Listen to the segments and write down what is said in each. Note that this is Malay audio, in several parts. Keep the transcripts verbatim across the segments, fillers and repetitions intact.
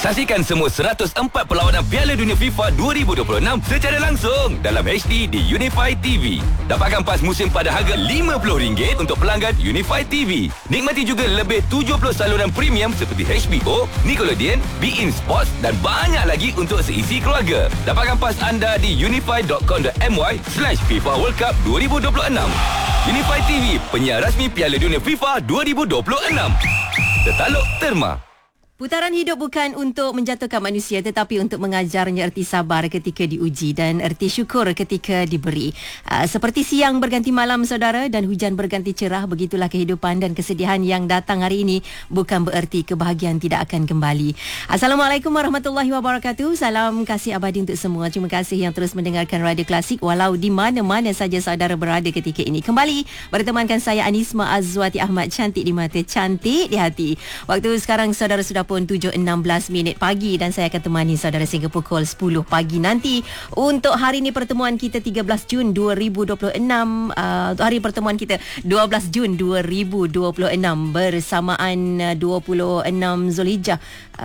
Saksikan semua seratus empat perlawanan Piala Dunia FIFA dua ribu dua puluh enam secara langsung dalam H D di Unify T V. Dapatkan pas musim pada harga lima puluh ringgit untuk pelanggan Unify T V. Nikmati juga lebih tujuh puluh saluran premium seperti H B O, Nickelodeon, beIN Sports dan banyak lagi untuk seisi keluarga. Dapatkan pas anda di unify dot com dot my slash FIFA World Cup dua ribu dua puluh enam. Unify T V, penyiar rasmi Piala Dunia FIFA dua ribu dua puluh enam. Tertaluk Terma. Putaran hidup bukan untuk menjatuhkan manusia tetapi untuk mengajarnya erti sabar ketika diuji dan erti syukur ketika diberi. Uh, seperti siang berganti malam saudara dan hujan berganti cerah, begitulah kehidupan dan kesedihan yang datang hari ini bukan bererti kebahagiaan tidak akan kembali. Assalamualaikum warahmatullahi wabarakatuh. Salam kasih abadi untuk semua. Terima kasih yang terus mendengarkan Radio Klasik walau di mana-mana saja saudara berada ketika ini. Kembali bertemankan saya Anisma Azwati Ahmad, cantik di mata, cantik di hati. Waktu sekarang saudara sudah pun tujuh enam belas minit pagi dan saya akan temani saudara sehingga pukul sepuluh pagi nanti. Untuk hari ini pertemuan kita tiga belas Jun dua ribu dua puluh enam, uh, hari pertemuan kita dua belas Jun dua ribu dua puluh enam bersamaan uh, dua puluh enam Zulhijjah.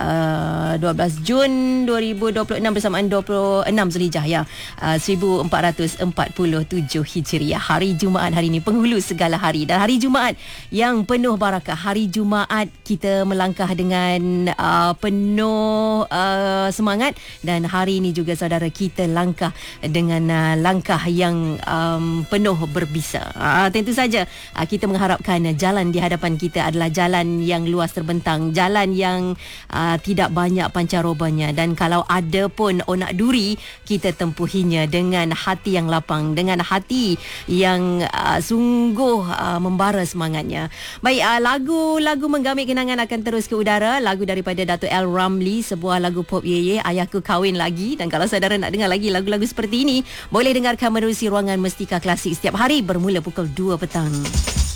Uh, dua belas Jun dua ribu dua puluh enam bersamaan dua puluh enam Zulhijjah ya. Uh, seribu empat ratus empat puluh tujuh Hijriah. Hari Jumaat hari ini, penghulu segala hari, dan hari Jumaat yang penuh barakah. Hari Jumaat kita melangkah dengan Uh, penuh uh, semangat, dan hari ini juga saudara kita langkah dengan uh, langkah yang um, penuh berbisa. Uh, tentu saja uh, kita mengharapkan uh, jalan di hadapan kita adalah jalan yang luas terbentang, jalan yang uh, tidak banyak pancarobanya, dan kalau ada pun onak duri kita tempuhinya dengan hati yang lapang, dengan hati yang uh, sungguh uh, membara semangatnya. Baik, uh, lagu-lagu menggamit kenangan akan terus ke udara. Lagu daripada Dato' L. Ramli, sebuah lagu pop Ye Ye, Ayahku Kahwin Lagi. Dan kalau saudara nak dengar lagi lagu-lagu seperti ini, boleh dengarkan menerusi ruangan Mestika Klasik setiap hari bermula pukul dua petang.